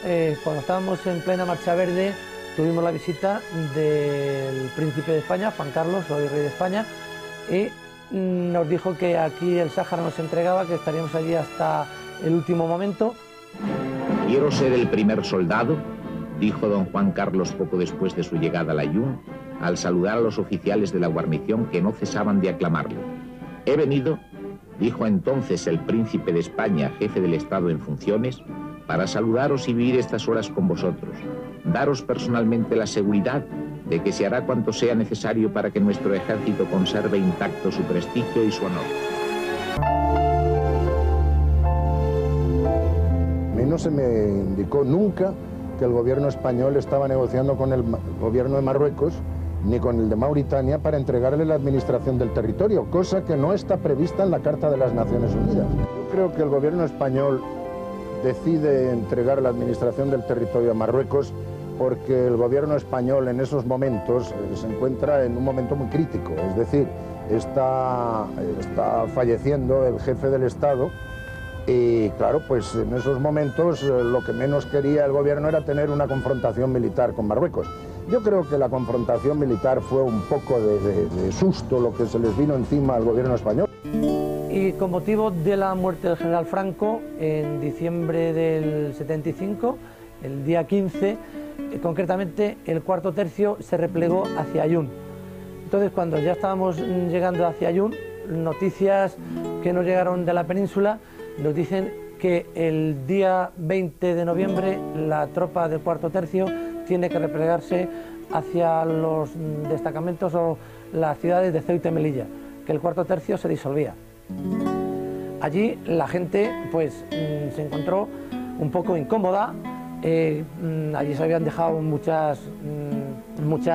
Cuando estábamos en plena Marcha Verde, tuvimos la visita del príncipe de España, Juan Carlos, hoy rey de España, y nos dijo que aquí el Sáhara nos entregaba, que estaríamos allí hasta el último momento. Quiero ser el primer soldado, dijo don Juan Carlos poco después de su llegada a Layún, al saludar a los oficiales de la guarnición que no cesaban de aclamarlo. He venido, dijo entonces el príncipe de España, jefe del Estado en funciones, para saludaros y vivir estas horas con vosotros, daros personalmente la seguridad de que se hará cuanto sea necesario para que nuestro ejército conserve intacto su prestigio y su honor. A mí no se me indicó nunca que el gobierno español estaba negociando con el gobierno de Marruecos ni con el de Mauritania para entregarle la administración del territorio, cosa que no está prevista en la Carta de las Naciones Unidas. Yo creo que el gobierno español decide entregar la administración del territorio a Marruecos porque el gobierno español en esos momentos se encuentra en un momento muy crítico, es decir, está falleciendo el jefe del Estado y claro, pues en esos momentos lo que menos quería el gobierno era tener una confrontación militar con Marruecos. Yo creo que la confrontación militar fue un poco de susto lo que se les vino encima al gobierno español. Y con motivo de la muerte del general Franco, en diciembre del 75, el día 15, concretamente el cuarto tercio se replegó hacia Ayun. Entonces, cuando ya estábamos llegando hacia Ayun, noticias que nos llegaron de la península nos dicen que el día 20 de noviembre la tropa del cuarto tercio tiene que replegarse hacia los destacamentos o las ciudades de Ceuta y Melilla, que el cuarto tercio se disolvía. Allí la gente pues se encontró un poco incómoda, allí se habían dejado muchas